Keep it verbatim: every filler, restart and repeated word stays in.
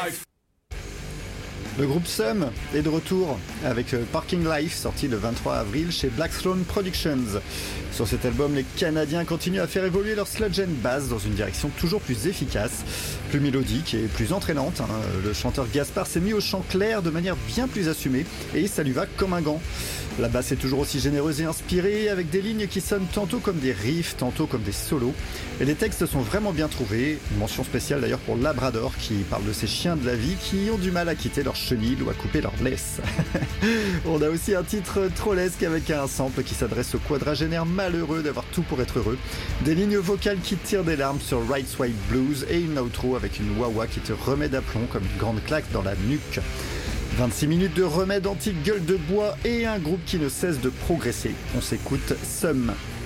life. Le groupe Sum est de retour avec Parking Life, sorti le vingt-trois avril chez Black Throne Productions. Sur cet album, les Canadiens continuent à faire évoluer leur sludge and bass dans une direction toujours plus efficace, plus mélodique et plus entraînante. Le chanteur Gaspard s'est mis au chant clair de manière bien plus assumée et ça lui va comme un gant. La basse est toujours aussi généreuse et inspirée, avec des lignes qui sonnent tantôt comme des riffs, tantôt comme des solos. Et les textes sont vraiment bien trouvés. Une mention spéciale d'ailleurs pour Labrador, qui parle de ces chiens de la vie qui ont du mal à quitter leur chenille ou à couper leur laisse. On a aussi un titre trollesque avec un sample qui s'adresse au quadragénaire malheureux d'avoir tout pour être heureux. Des lignes vocales qui tirent des larmes sur Right Swipe Blues et une outro avec une wah-wah qui te remet d'aplomb comme une grande claque dans la nuque. vingt-six minutes de remède anti-gueule de bois et un groupe qui ne cesse de progresser. On s'écoute Sum.